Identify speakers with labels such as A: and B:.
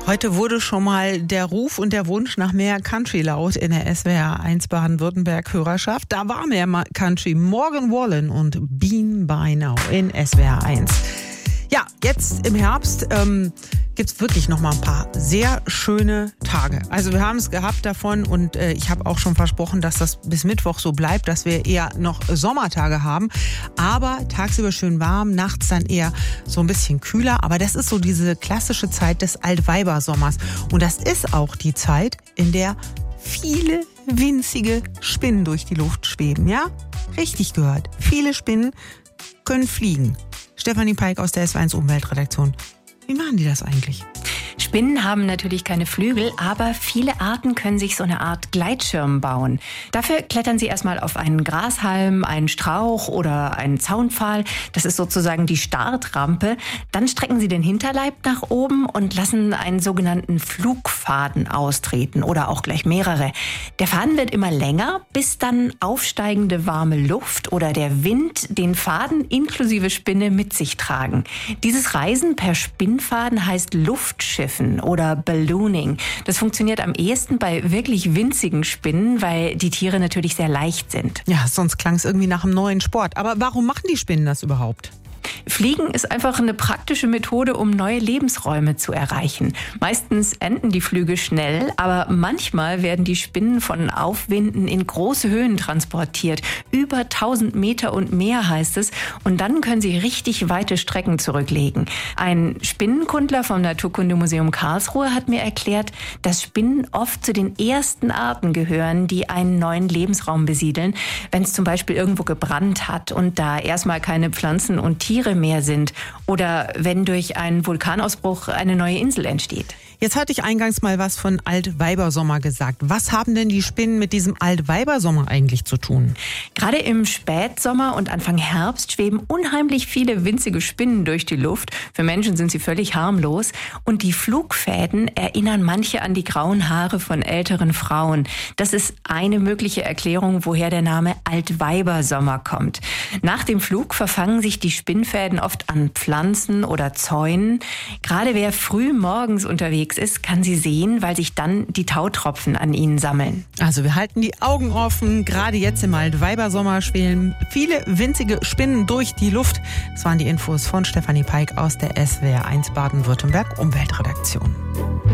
A: Heute wurde schon mal der Ruf und der Wunsch nach mehr Country laut in der SWR 1 Baden-Württemberg-Hörerschaft. Da war mehr Country. Morgan Wallen und Bean by Now in SWR 1. Ja, jetzt im Herbst gibt's wirklich noch mal ein paar sehr schöne Tage. Also wir haben es gehabt davon und ich habe auch schon versprochen, dass das bis Mittwoch so bleibt, dass wir eher noch Sommertage haben. Aber tagsüber schön warm, nachts dann eher so ein bisschen kühler. Aber das ist so diese klassische Zeit des Altweibersommers. Und das ist auch die Zeit, in der viele winzige Spinnen durch die Luft schweben. Ja, richtig gehört. Viele Spinnen können fliegen. Stefanie Peik aus der SW1 Umweltredaktion. Wie machen die das eigentlich?
B: Spinnen haben natürlich keine Flügel, aber viele Arten können sich so eine Art Gleitschirm bauen. Dafür klettern sie erstmal auf einen Grashalm, einen Strauch oder einen Zaunpfahl. Das ist sozusagen die Startrampe. Dann strecken sie den Hinterleib nach oben und lassen einen sogenannten Flugfaden austreten oder auch gleich mehrere. Der Faden wird immer länger, bis dann aufsteigende warme Luft oder der Wind den Faden inklusive Spinne mit sich tragen. Dieses Reisen per Spinnfaden heißt Luftschiffen oder Ballooning. Das funktioniert am ehesten bei wirklich winzigen Spinnen, weil die Tiere natürlich sehr leicht sind.
A: Ja, sonst klang es irgendwie nach einem neuen Sport. Aber warum machen die Spinnen das überhaupt?
B: Fliegen ist einfach eine praktische Methode, um neue Lebensräume zu erreichen. Meistens enden die Flüge schnell, aber manchmal werden die Spinnen von Aufwinden in große Höhen transportiert. Über 1000 Meter und mehr heißt es. Und dann können sie richtig weite Strecken zurücklegen. Ein Spinnenkundler vom Naturkundemuseum Karlsruhe hat mir erklärt, dass Spinnen oft zu den ersten Arten gehören, die einen neuen Lebensraum besiedeln. Wenn es zum Beispiel irgendwo gebrannt hat und da erstmal keine Pflanzen und Tiere mehr sind oder wenn durch einen Vulkanausbruch eine neue Insel entsteht.
A: Jetzt hatte ich eingangs mal was von Altweibersommer gesagt. Was haben denn die Spinnen mit diesem Altweibersommer eigentlich zu tun?
B: Gerade im Spätsommer und Anfang Herbst schweben unheimlich viele winzige Spinnen durch die Luft. Für Menschen sind sie völlig harmlos. Und die Flugfäden erinnern manche an die grauen Haare von älteren Frauen. Das ist eine mögliche Erklärung, woher der Name Altweibersommer kommt. Nach dem Flug verfangen sich die Spinnfäden oft an Pflanzen oder Zäunen. Gerade wer früh morgens unterwegs ist, kann sie sehen, weil sich dann die Tautropfen an ihnen sammeln.
A: Also wir halten die Augen offen. Gerade jetzt im Altweibersommer schwelen viele winzige Spinnen durch die Luft. Das waren die Infos von Stefanie Peik aus der SWR 1 Baden-Württemberg Umweltredaktion.